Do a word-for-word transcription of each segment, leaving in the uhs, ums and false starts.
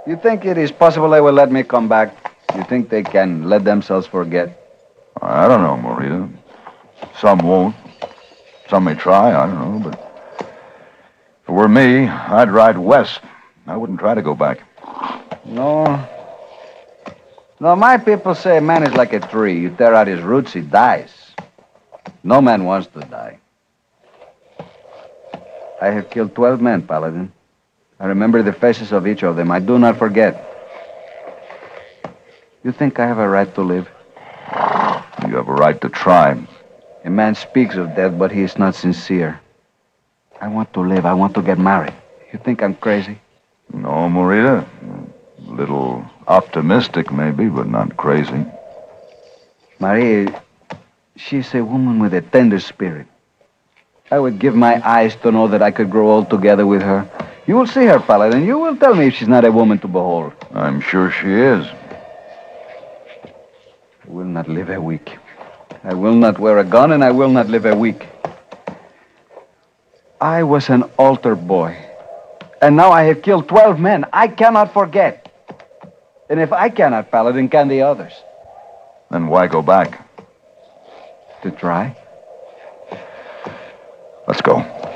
You think it is possible they will let me come back? You think they can let themselves forget? I don't know, Morita. Some won't. Some may try, I don't know, but if it were me, I'd ride west. I wouldn't try to go back. No. No, my people say a man is like a tree. You tear out his roots, he dies. No man wants to die. I have killed twelve men, Paladin. I remember the faces of each of them. I do not forget. You think I have a right to live? You have a right to try. A man speaks of death, but he is not sincere. I want to live. I want to get married. You think I'm crazy? No, Morita. A little optimistic, maybe, but not crazy. Maria, she's a woman with a tender spirit. I would give my eyes to know that I could grow old together with her. You will see her, Paladin. You will tell me if she's not a woman to behold. I'm sure she is. I will not live a week. I will not wear a gun, and I will not live a week. I was an altar boy, and now I have killed twelve men. I cannot forget. And if I cannot, Paladin, can the others? Then why go back? To try? Let's go.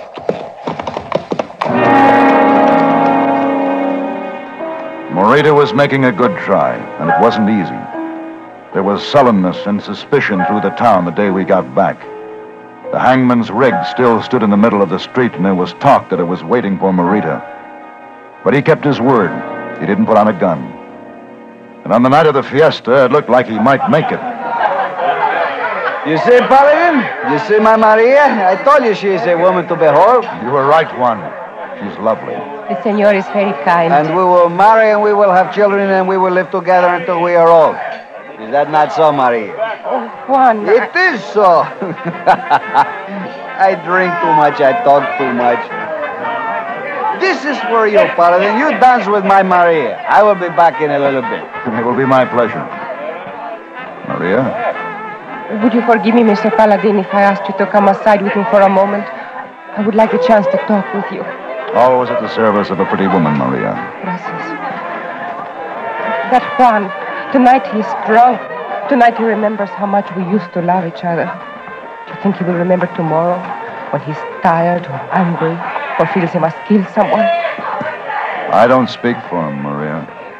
Morita was making a good try, and it wasn't easy. There was sullenness and suspicion through the town the day we got back. The hangman's rig still stood in the middle of the street, and there was talk that it was waiting for Morita. But he kept his word. He didn't put on a gun. And on the night of the fiesta, it looked like he might make it. You see, Paladin? You see my Maria? I told you she is a woman to behold. You were right, Juan. She's lovely. The senor is very kind. And we will marry, and we will have children, and we will live together until we are old. Is that not so, Maria? Oh, Juan. It is so. I drink too much. I talk too much. This is for you, Paladin. You dance with my Maria. I will be back in a little bit. It will be my pleasure. Maria? Would you forgive me, Mister Paladin, if I asked you to come aside with me for a moment? I would like a chance to talk with you. Always at the service of a pretty woman, Maria. Gracias. That Juan, tonight he is drunk. Tonight he remembers how much we used to love each other. Do you think he will remember tomorrow when he's tired or angry or feels he must kill someone? I don't speak for him, Maria.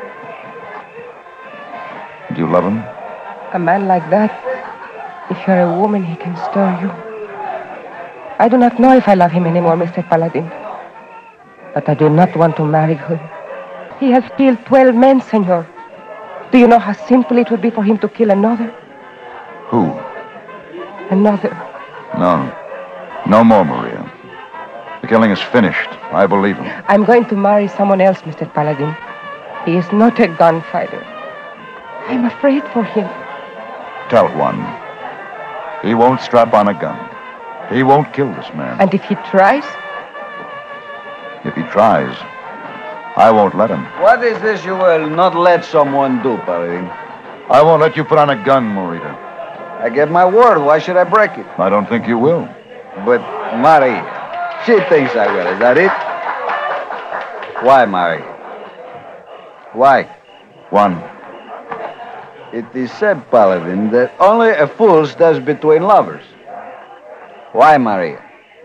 Do you love him? A man like that, if you're a woman, he can stir you. I do not know if I love him anymore, Mister Paladin. But I do not want to marry him. He has killed twelve men, senor. Do you know how simple it would be for him to kill another? Who? Another. No. No more, Maria. The killing is finished. I believe him. I'm going to marry someone else, Mister Paladin. He is not a gunfighter. I'm afraid for him. Tell Juan. He won't strap on a gun. He won't kill this man. And if he tries? If he tries, I won't let him. What is this you will not let someone do, Paladin? I won't let you put on a gun, Morita. I gave my word. Why should I break it? I don't think you will. But Maria, she thinks I will. Is that it? Why, Maria? Why? Juan. It is said, Paladin, that only a fool stands between lovers. Why, Maria?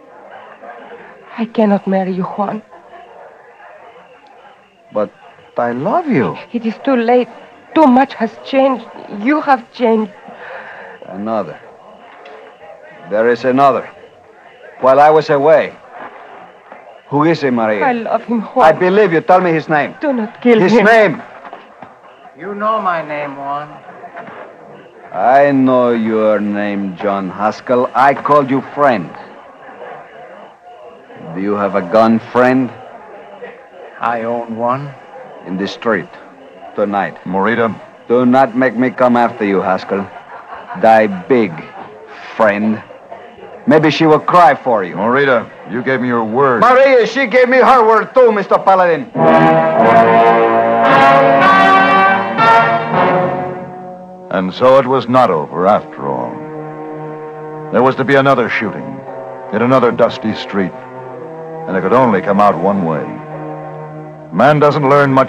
I cannot marry you, Juan. But I love you. It is too late. Too much has changed. You have changed. Another. There is another. While I was away. Who is he, Maria? I love him, Juan. I believe you. Tell me his name. Do not kill his him. His name. You know my name, Juan. I know your name, John Haskell. I called you friend. Do you have a gun, friend? I own one. In the street. Tonight. Morita. Do not make me come after you, Haskell. Die big, friend. Maybe she will cry for you. Morita, you gave me your word. Maria, she gave me her word too, Mister Paladin. And so it was not over after all. There was to be another shooting in another dusty street, and it could only come out one way. Man doesn't learn much